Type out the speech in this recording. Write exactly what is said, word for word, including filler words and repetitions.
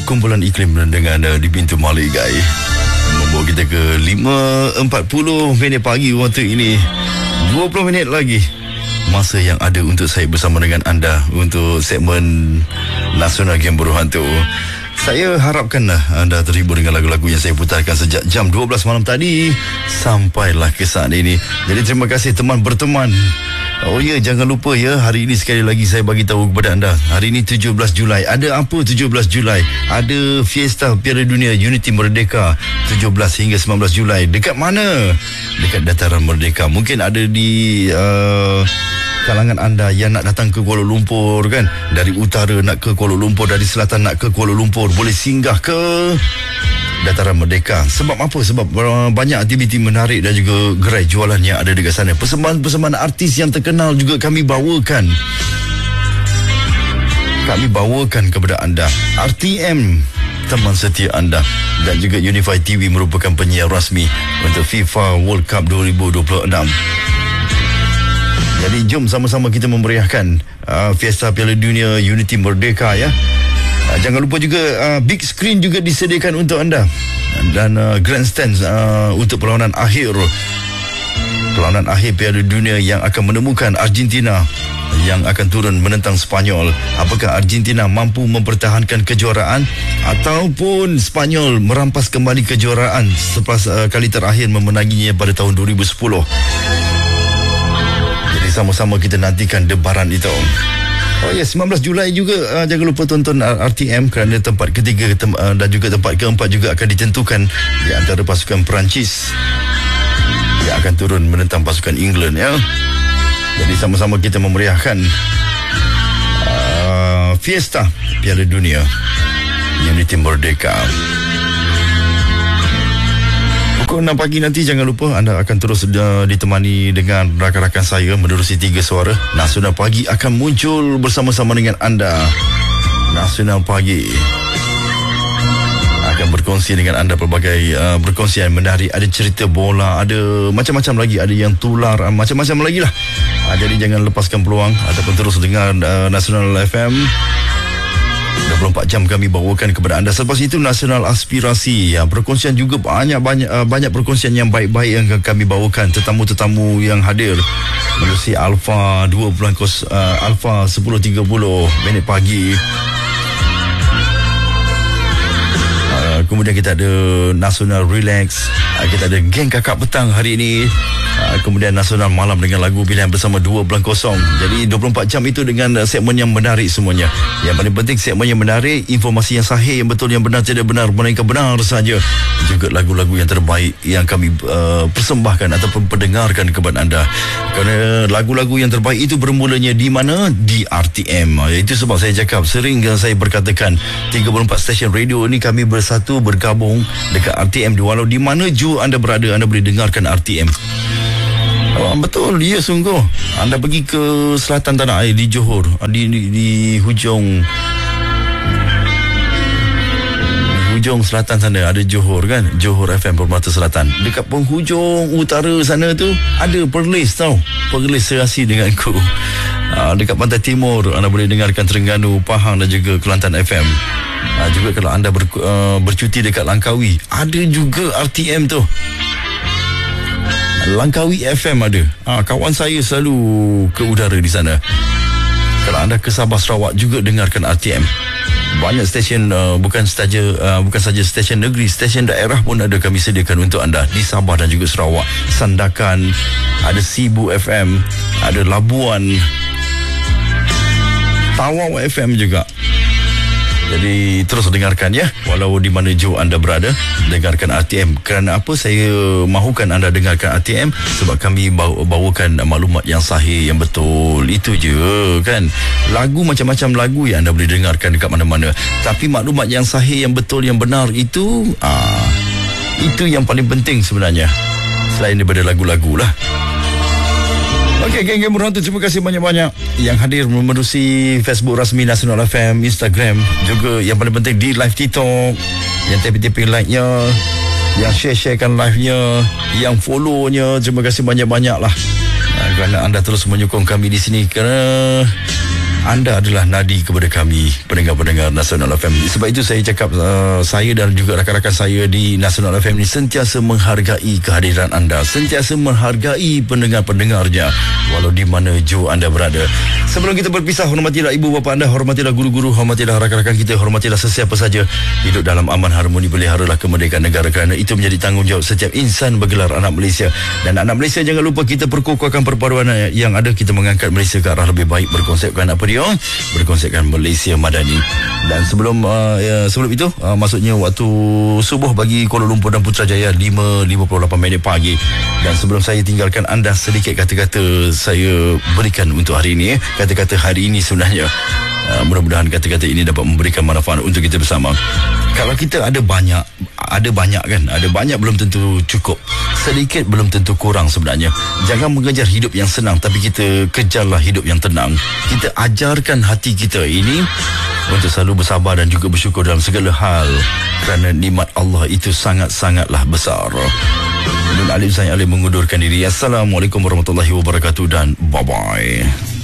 kumpulan iklim dengan uh, di pintu Maligai membawa kita ke lima empat puluh minit pagi waktu ini. Dua puluh minit lagi masa yang ada untuk saya bersama dengan anda untuk segmen Nasional Game Berhantu. Saya harapkanlah anda terhibur dengan lagu-lagu yang saya putarkan sejak jam dua belas malam tadi sampailah ke saat ini. Jadi terima kasih teman berteman. Oh ya, jangan lupa ya, hari ini sekali lagi saya bagi tahu kepada anda. Hari ini tujuh belas Julai. Ada apa tujuh belas Julai? Ada Fiesta Piala Dunia Unity Merdeka tujuh belas hingga sembilan belas Julai. Dekat mana? Dekat Dataran Merdeka. Mungkin ada di uh, kalangan anda yang nak datang ke Kuala Lumpur kan, dari utara nak ke Kuala Lumpur, dari selatan nak ke Kuala Lumpur, boleh singgah ke Dataran Merdeka. Sebab apa? Sebab uh, banyak aktiviti menarik dan juga gerai jualan yang ada dekat sana. Persembahan-persembahan artis yang terkenal juga kami bawakan. Kami bawakan kepada anda. R T M, teman setia anda, dan juga Unify T V merupakan penyiar rasmi untuk FIFA World Cup dua ribu dua puluh enam. Jadi jom sama-sama kita memeriahkan uh, Fiesta Piala Dunia Unity Merdeka ya. Uh, jangan lupa juga uh, big screen juga disediakan untuk anda, dan uh, grandstand uh, untuk perlawanan akhir perlawanan akhir Piala Dunia yang akan menemukan Argentina yang akan turun menentang Spanyol. Apakah Argentina mampu mempertahankan kejuaraan ataupun Spanyol merampas kembali kejuaraan selepas uh, kali terakhir memenanginya pada tahun dua ribu sepuluh. Jadi sama-sama kita nantikan debaran itu. Oh ya, sembilan belas Julai juga uh, jangan lupa tonton R T M kerana tempat ketiga tem- uh, dan juga tempat keempat juga akan ditentukan di antara pasukan Perancis yang akan turun menentang pasukan England ya. Jadi sama-sama kita memeriahkan uh, Fiesta Piala Dunia Unity Merdeka. Pukul enam pagi nanti jangan lupa anda akan terus uh, ditemani dengan rakan-rakan saya menerusi tiga suara. Nasional Pagi akan muncul bersama-sama dengan anda. Nasional Pagi akan berkongsi dengan anda pelbagai uh, berkongsian menarik. Ada cerita bola, ada macam-macam lagi, ada yang tular, uh, macam-macam lagi lah. uh, Jadi jangan lepaskan peluang ataupun terus dengar uh, Nasional F M. dua puluh empat jam kami bawakan kepada anda. Selepas itu Nasional Aspirasi ya, perkongsian juga banyak-banyak uh, banyak perkongsian yang baik-baik yang kami bawakan. Tetamu-tetamu yang hadir menerusi Alpha dua bulan kos uh, Alpha sepuluh tiga puluh minit pagi. Uh, kemudian kita ada Nasional Relax. Uh, kita ada Geng Kakak Petang hari ini. Uh, kemudian Nasional Malam dengan lagu pilihan bersama dua bulan kosong. Jadi dua puluh empat jam itu dengan uh, segmen yang menarik semuanya. Yang paling penting segmen yang menarik, informasi yang sahih, yang betul, yang benar, tidak benar, melainkan benar saja. Juga lagu-lagu yang terbaik yang kami uh, persembahkan ataupun perdengarkan kepada anda. Kerana lagu-lagu yang terbaik itu bermulanya di mana? Di R T M. Uh, itu sebab saya cakap, sering saya berkatakan tiga puluh empat stesen radio ini kami bersatu bergabung dekat R T M. Walau di mana jua anda berada, anda boleh dengarkan R T M. Oh, betul, ya sungguh. Anda pergi ke selatan tanah air di Johor, di di, di hujung di hujung selatan sana ada Johor kan, Johor F M Permata Selatan. Dekat penghujung utara sana tu ada Perlis tau, Perlis serasi denganku. Uh, dekat pantai timur anda boleh dengarkan Terengganu, Pahang dan juga Kelantan F M. Uh, juga kalau anda ber, uh, bercuti dekat Langkawi, ada juga R T M tu. Langkawi F M ada. Ha, kawan saya selalu ke udara di sana. Kalau anda ke Sabah Sarawak juga dengarkan R T M. Banyak stesen uh, bukan saja uh, bukan saja stesen negeri, stesen daerah pun ada kami sediakan untuk anda di Sabah dan juga Sarawak. Sandakan, ada Sibu F M, ada Labuan, Tawau F M juga. Jadi terus dengarkan ya, walau di mana jauh anda berada, dengarkan R T M. Kerana apa saya mahukan anda dengarkan R T M? Sebab kami bawa, bawakan maklumat yang sahih, yang betul. Itu je kan. Lagu macam-macam lagu yang anda boleh dengarkan dekat mana-mana. Tapi maklumat yang sahih, yang betul, yang benar itu ah, itu yang paling penting sebenarnya. Selain daripada lagu-lagu lah. Okey, geng-geng berhantu, terima kasih banyak-banyak yang hadir menerusi Facebook rasmi Nasional F M, Instagram, juga yang paling penting di live TikTok, yang tapping-tapping like-nya, yang share-sharekan live-nya, yang follow-nya. Terima kasih banyak-banyak lah kerana anda terus menyokong kami di sini. Kerana Anda adalah nadi kepada kami, pendengar-pendengar Nasional F M. Sebab itu saya cakap, uh, saya dan juga rakan-rakan saya di Nasional F M ni sentiasa menghargai kehadiran anda, sentiasa menghargai pendengar-pendengarnya, walau di mana jo anda berada. Sebelum kita berpisah, hormatilah ibu bapa anda, hormatilah guru-guru, hormatilah rakan-rakan kita, hormatilah sesiapa saja. Hidup dalam aman, harmoni, peliharalah kemerdekaan negara, kerana itu menjadi tanggungjawab setiap insan bergelar anak Malaysia. Dan anak Malaysia, jangan lupa kita perkukuhkan perpaduan yang ada, kita mengangkat Malaysia ke arah lebih baik, berkonsepkan apa dia? Berkonsepkan Malaysia Madani. Dan sebelum uh, ya, sebelum itu uh, maksudnya waktu subuh bagi Kuala Lumpur dan Putrajaya lima lima puluh lapan minit pagi. Dan sebelum saya tinggalkan anda, sedikit kata-kata saya berikan untuk hari ini, kata-kata hari ini sebenarnya. Uh, mudah-mudahan kata-kata ini dapat memberikan manfaat untuk kita bersama. Kalau kita ada banyak, ada banyak kan, ada banyak belum tentu cukup, sedikit belum tentu kurang sebenarnya. Jangan mengejar hidup yang senang, tapi kita kejarlah hidup yang tenang. Kita ajarkan hati kita ini untuk selalu bersabar dan juga bersyukur dalam segala hal, kerana nikmat Allah itu sangat-sangatlah besar. Dan Alim saya Alim mengundurkan diri. Assalamualaikum warahmatullahi wabarakatuh dan bye-bye.